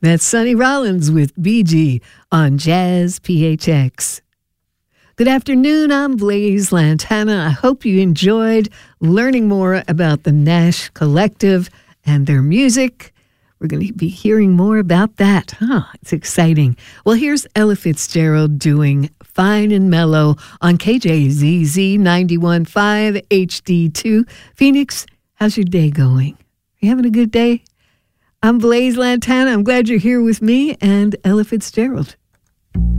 That's Sonny Rollins with BG on Jazz PHX. Good afternoon, I'm Blaze Lantana. I hope you enjoyed learning more about the Nash Collective and their music. We're going to be hearing more about that. It's exciting. Well, here's Ella Fitzgerald doing Fine and Mellow on KJZZ 91.5 HD2. Phoenix, how's your day going? Are you having a good day? I'm Blaze Lantana. I'm glad you're here with me and Ella Fitzgerald.